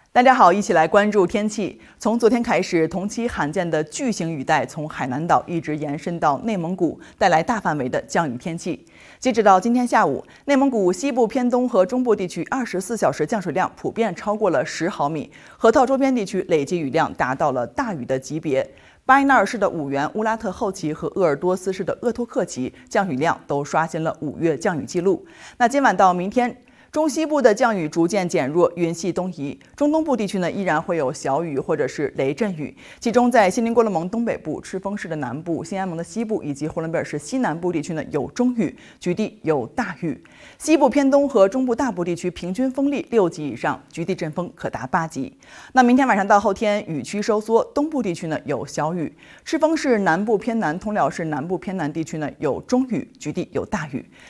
大家好，一起来关注天气。从昨天开始，同期罕见的巨型雨带从海南岛一直延伸到内蒙古，带来大范围的降雨天气。截止到今天下午，内蒙古西部偏东和中部地区24小时降水量普遍超过了10毫米，河套周边地区累计雨量达到了大雨的级别。巴依纳尔市的五原、乌拉特后旗和鄂尔多斯市的鄂托克旗降雨量都刷新了5月降雨记录。那今晚到明天，中西部的降雨逐渐减弱，云系东移，中东部地区呢依然会有小雨或者是雷阵雨。其中在锡林郭勒盟东北部、赤峰市的南部、新安盟的西部以及呼伦贝尔市西南部地区呢有中雨，局地有大雨。西部偏东和中部大部地区平均风力6级以上，局地阵风可达8级。那明天晚上到后天雨区收缩，东部地区呢有小雨，赤峰市南部偏南、通辽市南部偏南地区呢有中雨，局地有大雨。